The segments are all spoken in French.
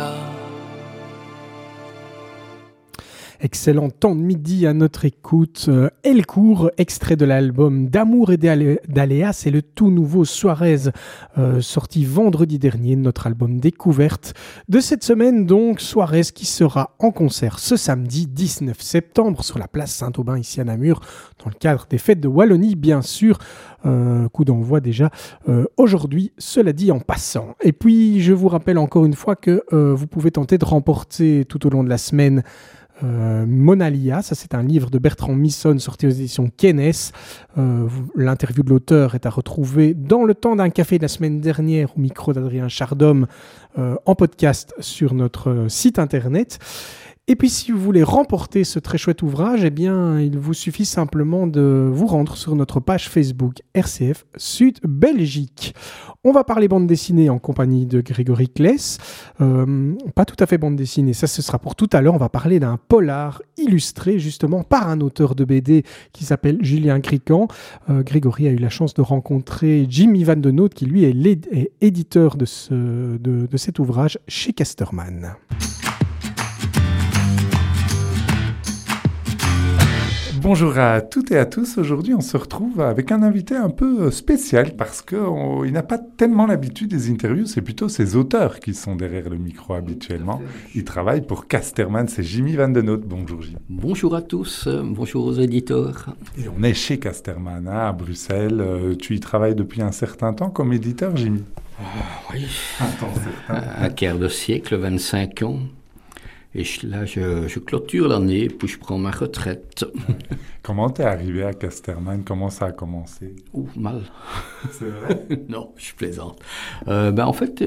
ça. Excellent temps de midi à notre écoute. Elle court, extrait de l'album D'amour et d'aléas, c'est le tout nouveau Suarez, sorti vendredi dernier, notre album découverte de cette semaine. Donc Suarez qui sera en concert ce samedi 19 septembre sur la place Saint-Aubin ici à Namur, dans le cadre des fêtes de Wallonie bien sûr. Coup d'envoi déjà aujourd'hui, cela dit en passant. Et puis je vous rappelle encore une fois que vous pouvez tenter de remporter tout au long de la semaine Monalia, ça c'est un livre de Bertrand Misson sorti aux éditions Kennes. L'interview de l'auteur est à retrouver dans le temps d'un café de la semaine dernière au micro d'Adrien Chardhomme en podcast sur notre site internet. Et puis si vous voulez remporter ce très chouette ouvrage, eh bien, il vous suffit simplement de vous rendre sur notre page Facebook RCF Sud Belgique. On va parler bande dessinée en compagnie de Grégory Kless. Pas tout à fait bande dessinée, ça ce sera pour tout à l'heure. On va parler d'un polar illustré justement par un auteur de BD qui s'appelle Julien Grican. Grégory a eu la chance de rencontrer Jimmy Van Den Noot qui lui est éditeur de cet ouvrage chez Casterman. Bonjour à toutes et à tous. Aujourd'hui, on se retrouve avec un invité un peu spécial parce qu'il n'a pas tellement l'habitude des interviews. C'est plutôt ses auteurs qui sont derrière le micro habituellement. Il travaille pour Casterman. C'est Jimmy Van Den Noot. Bonjour Jimmy. Bonjour à tous. Bonjour aux éditeurs. Et on est chez Casterman à Bruxelles. Tu y travailles depuis un certain temps comme éditeur, Jimmy? Oui. Un quart de siècle, 25 ans. Et là, je clôture l'année, puis je prends ma retraite. Comment t'es arrivé à Casterman? Comment ça a commencé? Mal. C'est vrai? Non, je plaisante. En fait,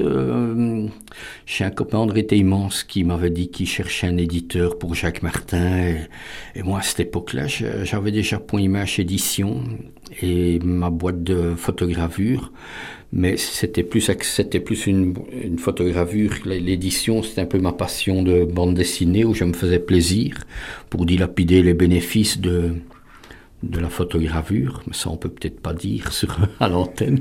j'ai un copain, André Teymans, qui m'avait dit qu'il cherchait un éditeur pour Jacques Martin. Et moi, à cette époque-là, j'avais déjà Point Image Édition et ma boîte de photogravure. Mais c'était plus une photogravure. L'édition, c'était un peu ma passion de bande dessinée où je me faisais plaisir pour dilapider les bénéfices de la photogravure. Mais ça, on peut peut-être pas dire à l'antenne.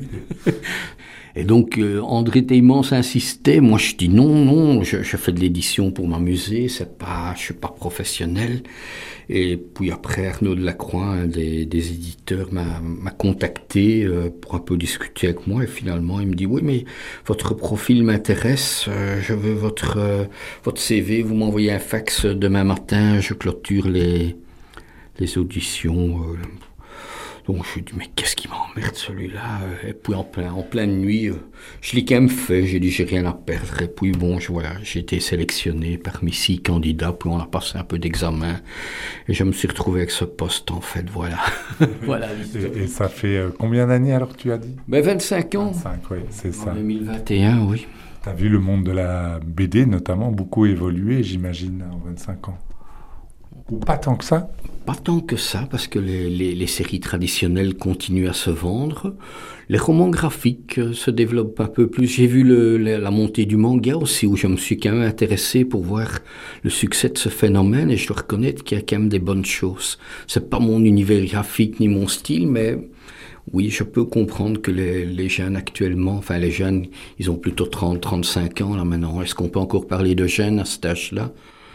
Et donc, André Teymans insistait. Moi, je dis non, je fais de l'édition pour m'amuser. Je suis pas professionnel. Et puis après, Arnaud Delacroix, un des éditeurs, m'a contacté pour un peu discuter avec moi. Et finalement, il me dit, oui, mais votre profil m'intéresse. Je veux votre CV. Vous m'envoyez un fax demain matin. Je clôture les auditions. Donc je me dis, mais qu'est-ce qui m'emmerde celui-là? Et puis en pleine nuit, je l'ai quand même fait, j'ai dit, j'ai rien à perdre. Et puis bon, j'ai été sélectionné parmi 6 candidats, puis on a passé un peu d'examen. Et je me suis retrouvé avec ce poste, en fait, voilà. Voilà. Et ça fait combien d'années alors tu as dit? 25 ans. 25, oui, c'est ça. En 2021, oui. Tu as vu le monde de la BD notamment beaucoup évoluer, j'imagine, en 25 ans. Ou pas tant que ça? Pas tant que ça, parce que les séries traditionnelles continuent à se vendre. Les romans graphiques se développent un peu plus. J'ai vu la montée du manga aussi, où je me suis quand même intéressé pour voir le succès de ce phénomène, et je dois reconnaître qu'il y a quand même des bonnes choses. C'est pas mon univers graphique ni mon style, mais oui, je peux comprendre que les jeunes actuellement, enfin les jeunes, ils ont plutôt 30-35 ans là maintenant. Est-ce qu'on peut encore parler de jeunes à cet âge-là?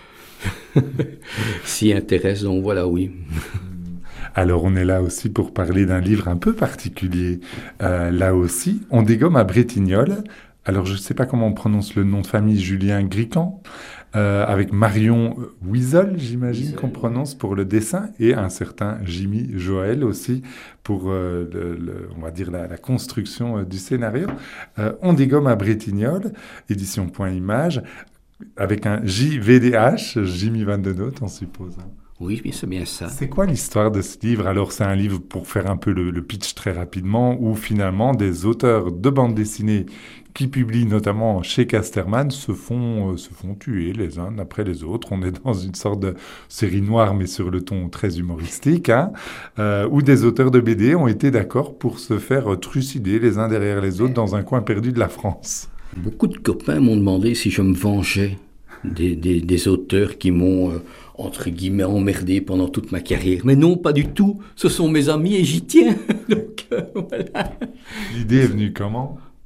S'y intéresse, donc voilà, oui. Alors on est là aussi pour parler d'un livre un peu particulier. Là aussi, on dégomme à Bretignolles. Alors je ne sais pas comment on prononce le nom de famille, Julien Grican, avec Marion Wiesel, j'imagine qu'on prononce pour le dessin, et un certain Jimmy Joël aussi pour on va dire la construction du scénario. On dégomme à Bretignolles, édition Point Image, avec un JVDH, Jimmy Van Den Noot, on suppose. Oui, c'est bien ça. C'est quoi l'histoire de ce livre? Alors, c'est un livre, pour faire un peu le pitch très rapidement, où finalement, des auteurs de bande dessinée qui publient notamment chez Casterman se font tuer les uns après les autres. On est dans une sorte de série noire, mais sur le ton très humoristique, où des auteurs de BD ont été d'accord pour se faire trucider les uns derrière les autres dans un coin perdu de la France. Beaucoup de copains m'ont demandé si je me vengeais des auteurs qui m'ont, entre guillemets, emmerdé pendant toute ma carrière. Mais non, pas du tout. Ce sont mes amis et j'y tiens. Donc, voilà. L'idée est venue comment?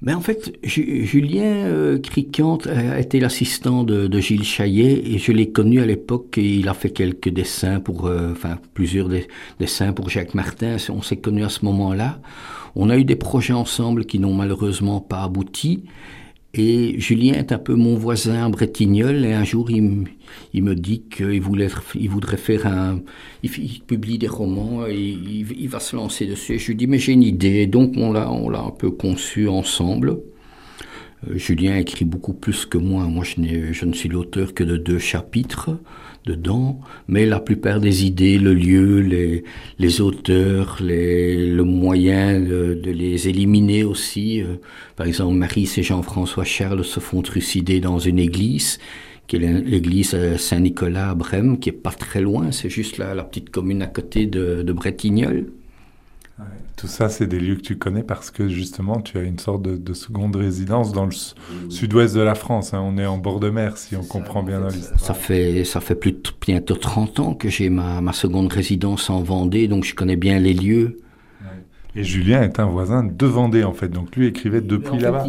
En fait, Julien Criquant a été l'assistant de Gilles Chaillet et je l'ai connu à l'époque et il a fait quelques dessins plusieurs dessins pour Jacques Martin. On s'est connus à ce moment-là. On a eu des projets ensemble qui n'ont malheureusement pas abouti. Et Julien est un peu mon voisin à Bretignolles et un jour il me dit qu'il voudrait faire il publie des romans et il va se lancer dessus. Et je lui dis mais j'ai une idée, donc on l'a un peu conçu ensemble. Julien écrit beaucoup plus que moi. Moi je ne suis l'auteur que de 2 chapitres dedans, mais la plupart des idées, le lieu, les auteurs, le moyen de les éliminer aussi. Par exemple, Marie et Jean-François Charles se font trucider dans une église, qui est l'église Saint-Nicolas à Brême, qui est pas très loin, c'est juste la petite commune à côté de Bretignolles. Ouais. Tout ça, c'est des lieux que tu connais parce que justement, tu as une sorte de seconde résidence dans le sud-ouest de la France. Hein. On est en bord de mer, si on comprend bien dans l'histoire. Ça fait bientôt 30 ans que j'ai ma seconde résidence en Vendée, donc je connais bien les lieux. Et Julien est un voisin de Vendée, en fait. Donc lui écrivait depuis là-bas.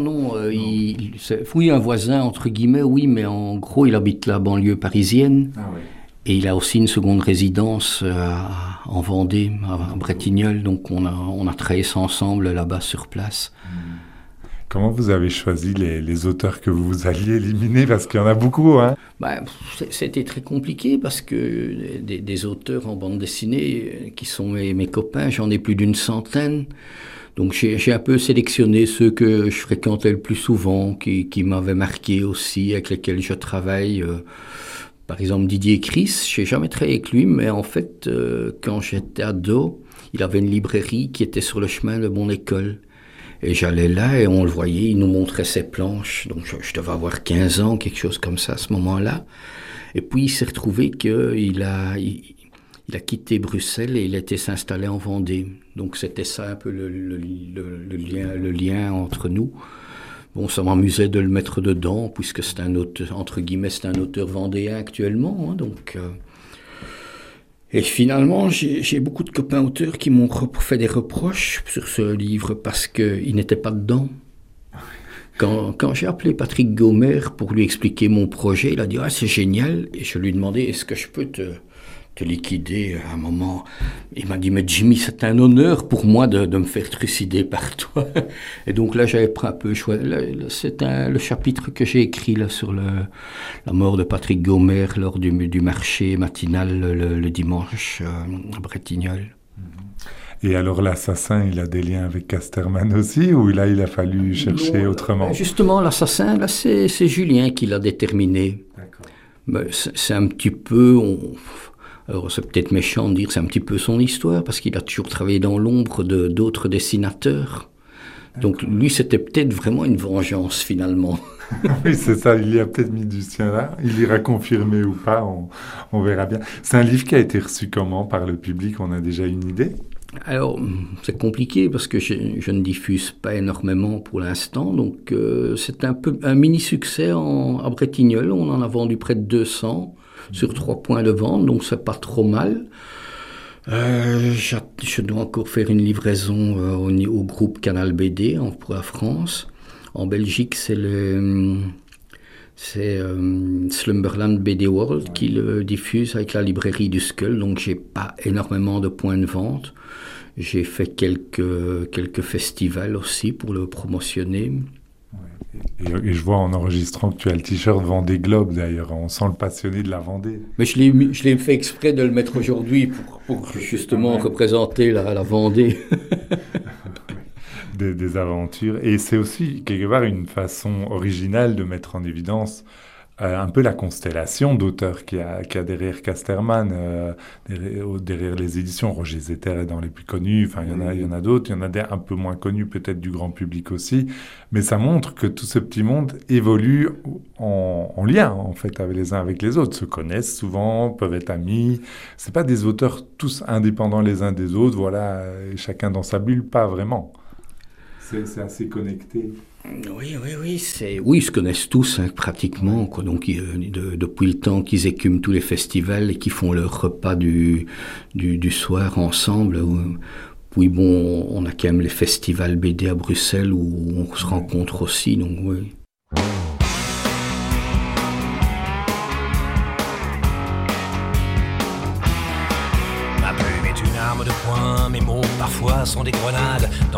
Oui, un voisin, entre guillemets, oui, mais en gros, il habite la banlieue parisienne. Ah ouais. Et il a aussi une seconde résidence en Vendée, à Bretignolles. Donc on a travaillé ça ensemble là-bas sur place. Comment vous avez choisi les auteurs que vous alliez éliminer? Parce qu'il y en a beaucoup, hein. C'était très compliqué parce que des auteurs en bande dessinée qui sont mes copains, j'en ai plus d'une centaine. Donc j'ai un peu sélectionné ceux que je fréquentais le plus souvent, qui m'avaient marqué aussi, avec lesquels je travaille. Par exemple, Didier Chris, je n'ai jamais travaillé avec lui, mais en fait, quand j'étais ado, il avait une librairie qui était sur le chemin de mon école. Et j'allais là et on le voyait, il nous montrait ses planches. Donc je devais avoir 15 ans, quelque chose comme ça à ce moment-là. Et puis il s'est retrouvé qu'il a quitté Bruxelles et il était s'installer en Vendée. Donc c'était ça un peu le lien entre nous. Bon, ça m'amusait de le mettre dedans, puisque c'est un auteur, entre guillemets, c'est un auteur vendéen actuellement. Hein, donc, Et finalement, j'ai beaucoup de copains auteurs qui m'ont fait des reproches sur ce livre parce qu'il n'était pas dedans. Quand j'ai appelé Patrick Gomer pour lui expliquer mon projet, il a dit « Ah, c'est génial !» Et je lui ai demandé « Est-ce que je peux te liquider à un moment ?» Il m'a dit « Mais Jimmy, c'est un honneur pour moi de me faire trucider par toi. » Et donc là, j'avais pris un peu choisi. C'est le chapitre que j'ai écrit là, sur la mort de Patrick Gomer lors du marché matinal le dimanche à Bretignolles. Et alors l'assassin, il a des liens avec Casterman aussi, ou là il a fallu chercher autrement? Justement, l'assassin, là c'est Julien qui l'a déterminé. D'accord. C'est un petit peu... Alors c'est peut-être méchant de dire c'est un petit peu son histoire, parce qu'il a toujours travaillé dans l'ombre d'autres dessinateurs. D'accord. Donc lui, c'était peut-être vraiment une vengeance finalement. Oui, c'est ça, il y a peut-être mis du sien là. Il ira confirmer ou pas, on verra bien. C'est un livre qui a été reçu comment par le public? On a déjà une idée? Alors, c'est compliqué parce que je ne diffuse pas énormément pour l'instant. Donc, c'est un peu un mini-succès à Bretignolles. On en a vendu près de 200 sur 3 points de vente, donc c'est pas trop mal. Je dois encore faire une livraison au groupe Canal BD pour la France. En Belgique, c'est Slumberland BD World qui le diffuse avec la librairie du Skull, donc j'ai pas énormément de points de vente. J'ai fait quelques festivals aussi pour le promotionner. Et je vois en enregistrant que tu as le t-shirt Vendée Globe d'ailleurs, on sent le passionné de la Vendée. Mais je l'ai fait exprès de le mettre aujourd'hui pour justement représenter la Vendée. Des aventures. Et c'est aussi quelque part une façon originale de mettre en évidence un peu la constellation d'auteurs qu'il y a derrière Casterman, derrière les éditions. Roger Zetter est dans les plus connus, enfin il y en a d'autres, il y en a des un peu moins connus peut-être du grand public aussi, mais ça montre que tout ce petit monde évolue en lien en fait avec les uns avec les autres, se connaissent souvent, peuvent être amis. C'est pas des auteurs tous indépendants les uns des autres, voilà, chacun dans sa bulle, pas vraiment. C'est assez connecté. Oui, ils se connaissent tous pratiquement, quoi. Donc depuis le temps qu'ils écument tous les festivals et qu'ils font leur repas du soir ensemble, Oui, bon, on a quand même les festivals BD à Bruxelles où on se rencontre aussi, donc oui. Ma plume est une arme de poing, mes mots parfois sont des grenades. Dans